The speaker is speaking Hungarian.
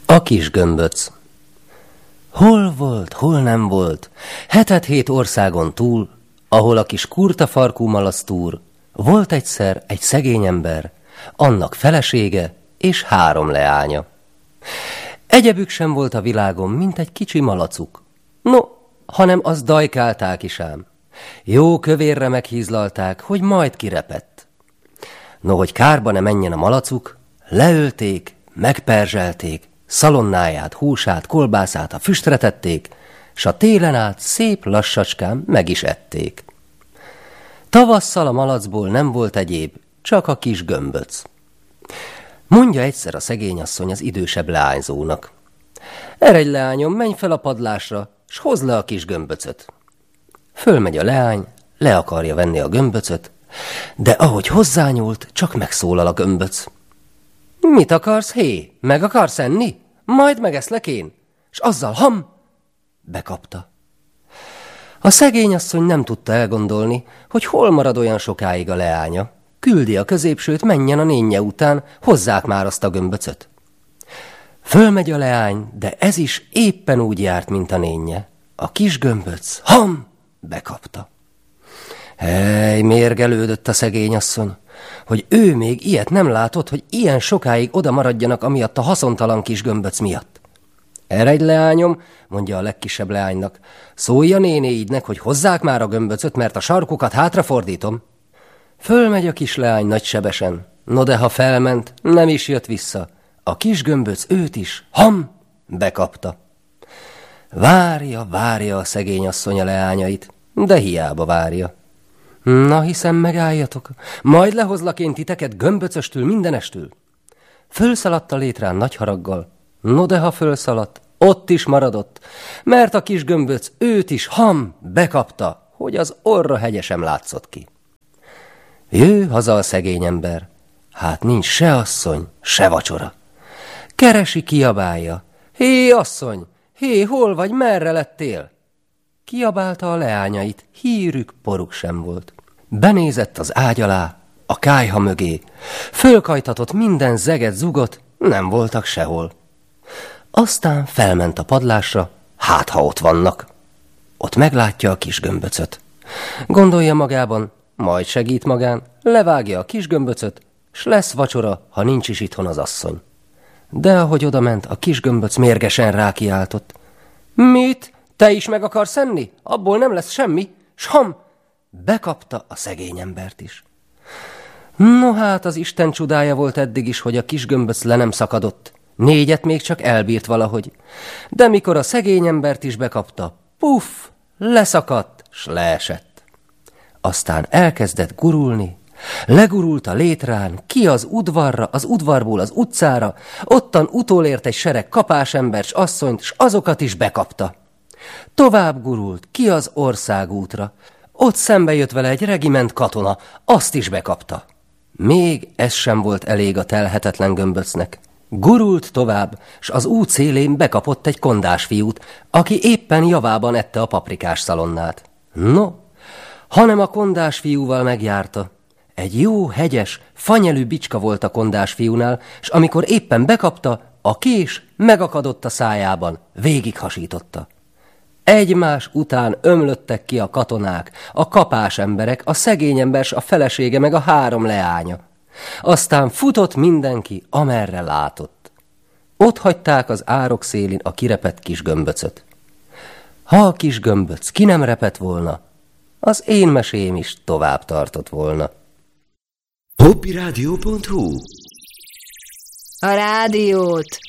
A kis gömböc. Hol volt, hol nem volt, 7 országon túl, ahol a kis kurta farkú malasztúr, volt egyszer egy szegény ember, annak felesége és 3 leánya. Egyebük sem volt a világon, mint egy kicsi malacuk. No, hanem azt dajkálták is ám. Jó kövérre meghízlalták, hogy majd kirepett. No, hogy kárba ne menjen a malacuk, leölték, megperzselték, szalonnáját, húsát, kolbászát a füstre tették, s a télen át szép lassacskán meg is ették. Tavasszal a malacból nem volt egyéb, csak a kis gömböc. Mondja egyszer a szegényasszony az idősebb leányzónak: eredj, leányom, menj fel a padlásra, s hozd le a kis gömböcöt. Fölmegy a leány, le akarja venni a gömböcöt, de ahogy hozzányúlt, csak megszólal a gömböc: mit akarsz, hé? Meg akarsz enni? Majd megeszlek én. S azzal ham! Bekapta. A szegényasszony nem tudta elgondolni, hogy hol marad olyan sokáig a leánya. Küldi a középsőt, menjen a nénje után, hozzák már azt a gömböcöt. Fölmegy a leány, de ez is éppen úgy járt, mint a nénje. A kis gömböc, ham! Bekapta. Hely, mérgelődött a szegényasszony, hogy ő még ilyet nem látott, hogy ilyen sokáig oda maradjanak amiatt a haszontalan kis gömböc miatt. Eredj, leányom, mondja a legkisebb leánynak, szólj a nénéidnek, hogy hozzák már a gömböcöt, mert a sarkukat hátrafordítom. Fölmegy a kis leány nagysebesen, no de ha felment, nem is jött vissza. A kis gömböc őt is, ham! Bekapta. Várja a szegény asszony a leányait, de hiába várja. Na, hiszen megálljatok, majd lehozlak én titeket gömböcöstül mindenestül. Fölszaladt a létrán nagy haraggal, no de ha fölszaladt, ott is maradott, mert a kis gömböc őt is, ham! Bekapta, hogy az orra hegye sem látszott ki. Jő haza a szegény ember, hát nincs se asszony, se vacsora. Keresi, kiabálja: hé, asszony, hé, hol vagy, merre lettél? Kiabálta a leányait, hírük, poruk sem volt. Benézett az ágy alá, a kályha mögé, fölkajtatott minden zeget, zugot, nem voltak sehol. Aztán felment a padlásra, hát ha ott vannak. Ott meglátja a kis gömböcöt. Gondolja magában, majd segít magán, levágja a kis gömböcöt, s lesz vacsora, ha nincs is itthon az asszony. De ahogy odament, a kis gömböc mérgesen rákiáltott: mit? Te is meg akarsz enni? Abból nem lesz semmi, s ham! Bekapta a szegény embert is. No hát, az Isten csodája volt eddig is, hogy a kis gömböc le nem szakadott. 4 még csak elbírt valahogy. De mikor a szegény embert is bekapta, puff, leszakadt, s leesett. Aztán elkezdett gurulni, legurult a létrán, ki az udvarra, az udvarból az utcára, ottan utolért egy sereg kapásember s asszonyt, s azokat is bekapta. Tovább gurult, ki az országútra, ott szembe jött vele egy regiment katona, azt is bekapta. Még ez sem volt elég a telhetetlen gömböcnek. Gurult tovább, s az út szélén bekapott egy kondás fiút, aki éppen javában ette a paprikás szalonnát. No, hanem a kondás fiúval megjárta. Egy jó, hegyes, fanyelű bicska volt a kondás fiúnál, s amikor éppen bekapta, a kés megakadott a szájában, végighasította. Egymás után ömlöttek ki a katonák, a kapás emberek, a szegény ember, s a felesége, meg a 3 leánya. Aztán futott mindenki, amerre látott. Ott hagyták az árok szélén a kirepett kis gömböcöt. Ha a kis gömböc ki nem repett volna, az én mesém is tovább tartott volna. Hobbyradio.hu. A rádiót